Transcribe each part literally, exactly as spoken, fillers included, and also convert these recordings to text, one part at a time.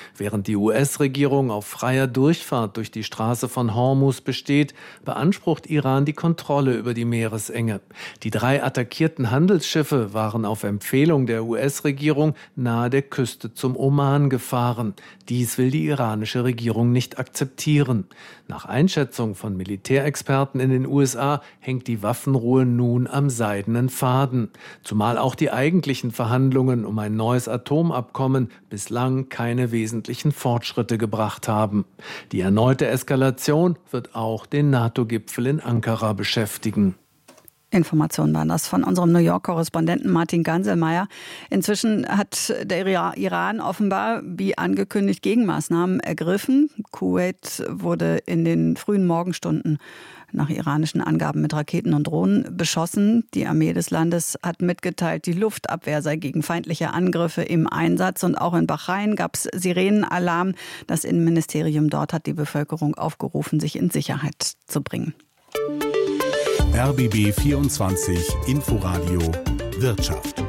Während die U S-Regierung auf freier Durchfahrt durch die Straße von Hormuz besteht, beansprucht Iran die Kontrolle über die Meeresenge. Die drei attackierten Handelsschiffe waren auf Empfehlung der U S-Regierung nahe der Küste zum Oman gefahren. Dies will die iranische Regierung nicht akzeptieren. Nach Einschätzung von Militärexperten in den U S A hängt die Waffenruhe nun am seidenen Faden. Zumal auch die eigentlichen Verhandlungen um ein neues Atomabkommen bislang keine wesentlichen Fortschritte gebracht haben. Die erneute Eskalation wird auch den NATO-Gipfel in Ankara beschäftigen. Informationen waren das von unserem New York-Korrespondenten Martin Ganselmeier. Inzwischen hat der Iran offenbar, wie angekündigt, Gegenmaßnahmen ergriffen. Kuwait wurde in den frühen Morgenstunden nach iranischen Angaben mit Raketen und Drohnen beschossen. Die Armee des Landes hat mitgeteilt, die Luftabwehr sei gegen feindliche Angriffe im Einsatz. Und auch in Bahrain gab es Sirenenalarm. Das Innenministerium dort hat die Bevölkerung aufgerufen, sich in Sicherheit zu bringen. R B B vierundzwanzig Inforadio Wirtschaft.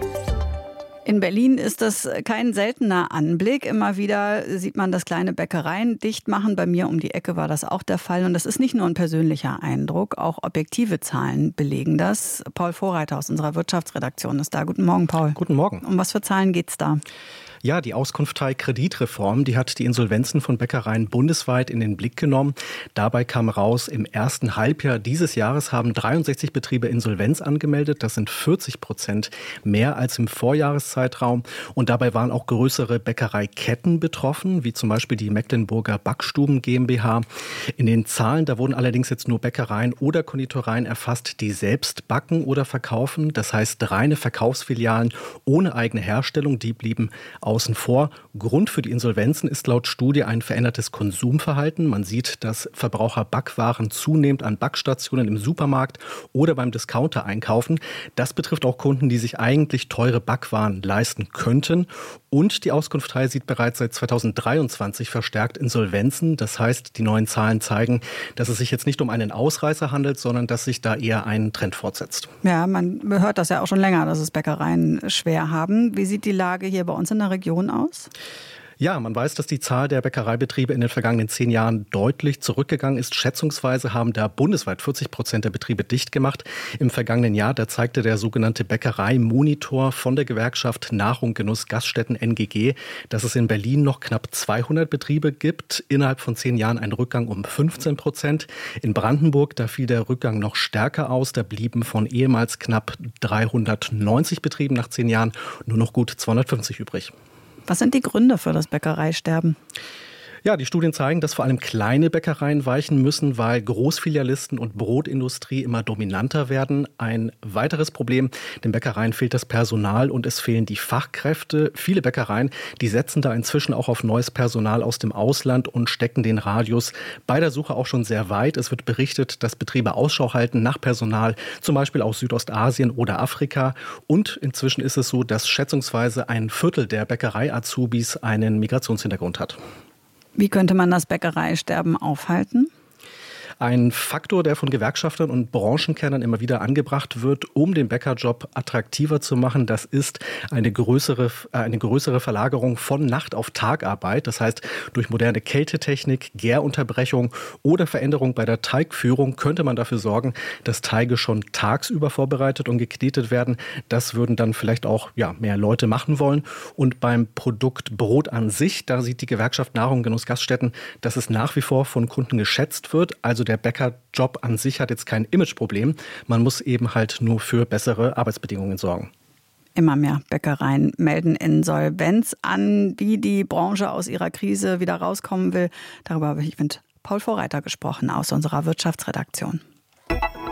In Berlin ist das kein seltener Anblick. Immer wieder sieht man, dass kleine Bäckereien dicht machen. Bei mir um die Ecke war das auch der Fall. Und das ist nicht nur ein persönlicher Eindruck, auch objektive Zahlen belegen das. Paul Vorreiter aus unserer Wirtschaftsredaktion ist da. Guten Morgen, Paul. Guten Morgen. Um was für Zahlen geht's da? Ja, die Auskunftei-Kreditreform, die hat die Insolvenzen von Bäckereien bundesweit in den Blick genommen. Dabei kam raus, im ersten Halbjahr dieses Jahres haben dreiundsechzig Betriebe Insolvenz angemeldet. Das sind vierzig Prozent mehr als im Vorjahreszeitraum. Und dabei waren auch größere Bäckereiketten betroffen, wie zum Beispiel die Mecklenburger Backstuben GmbH. In den Zahlen, da wurden allerdings jetzt nur Bäckereien oder Konditoreien erfasst, die selbst backen oder verkaufen. Das heißt, reine Verkaufsfilialen ohne eigene Herstellung, die blieben außen vor. Grund für die Insolvenzen ist laut Studie ein verändertes Konsumverhalten. Man sieht, dass Verbraucher Backwaren zunehmend an Backstationen im Supermarkt oder beim Discounter einkaufen. Das betrifft auch Kunden, die sich eigentlich teure Backwaren leisten könnten. Und die Auskunftei sieht bereits seit zweitausenddreiundzwanzig verstärkt Insolvenzen. Das heißt, die neuen Zahlen zeigen, dass es sich jetzt nicht um einen Ausreißer handelt, sondern dass sich da eher ein Trend fortsetzt. Ja, man hört das ja auch schon länger, dass es Bäckereien schwer haben. Wie sieht die Lage hier bei uns in der Region aus? Ja, man weiß, dass die Zahl der Bäckereibetriebe in den vergangenen zehn Jahren deutlich zurückgegangen ist. Schätzungsweise haben da bundesweit vierzig Prozent der Betriebe dicht gemacht. Im vergangenen Jahr, da zeigte der sogenannte Bäckereimonitor von der Gewerkschaft Nahrung, Genuss, Gaststätten N G G, dass es in Berlin noch knapp zweihundert Betriebe gibt. Innerhalb von zehn Jahren ein Rückgang um fünfzehn Prozent. In Brandenburg, da fiel der Rückgang noch stärker aus. Da blieben von ehemals knapp dreihundertneunzig Betrieben nach zehn Jahren nur noch gut zweihundertfünfzig übrig. Was sind die Gründe für das Bäckereisterben? Ja, die Studien zeigen, dass vor allem kleine Bäckereien weichen müssen, weil Großfilialisten und Brotindustrie immer dominanter werden. Ein weiteres Problem, den Bäckereien fehlt das Personal und es fehlen die Fachkräfte. Viele Bäckereien, die setzen da inzwischen auch auf neues Personal aus dem Ausland und stecken den Radius bei der Suche auch schon sehr weit. Es wird berichtet, dass Betriebe Ausschau halten nach Personal, zum Beispiel aus Südostasien oder Afrika. Und inzwischen ist es so, dass schätzungsweise ein Viertel der Bäckerei-Azubis einen Migrationshintergrund hat. Wie könnte man das Bäckereisterben aufhalten? Ein Faktor, der von Gewerkschaftern und Branchenkennern immer wieder angebracht wird, um den Bäckerjob attraktiver zu machen, das ist eine größere, eine größere Verlagerung von Nacht- auf Tagarbeit. Das heißt, durch moderne Kältetechnik, Gärunterbrechung oder Veränderung bei der Teigführung könnte man dafür sorgen, dass Teige schon tagsüber vorbereitet und geknetet werden. Das würden dann vielleicht auch ja, mehr Leute machen wollen. Und beim Produkt Brot an sich, da sieht die Gewerkschaft Nahrung, Genuss, Gaststätten, dass es nach wie vor von Kunden geschätzt wird. Also der Bäckerjob an sich hat jetzt kein Imageproblem. Man muss eben halt nur für bessere Arbeitsbedingungen sorgen. Immer mehr Bäckereien melden Insolvenz an. Wie die Branche aus ihrer Krise wieder rauskommen will, darüber habe ich mit Paul Vorreiter gesprochen aus unserer Wirtschaftsredaktion.